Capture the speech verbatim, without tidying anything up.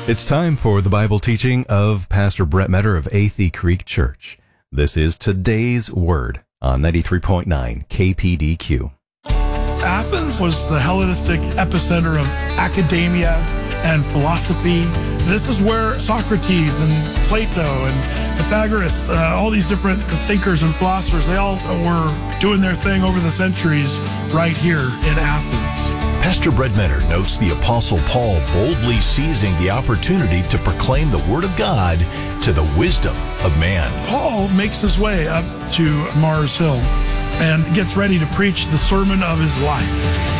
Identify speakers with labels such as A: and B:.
A: It's time for the Bible teaching of Pastor Brett Metter of Athey Creek Church. This is today's Word on ninety-three point nine K P D Q.
B: Athens was the Hellenistic epicenter of academia and philosophy. This is where Socrates and Plato and Pythagoras, uh, all these different thinkers and philosophers, they all were doing their thing over the centuries right here in Athens.
C: Pastor Brett Metter notes the Apostle Paul boldly seizing the opportunity to proclaim the Word of God to the wisdom of man.
B: Paul makes his way up to Mars Hill and gets ready to preach the sermon of his life.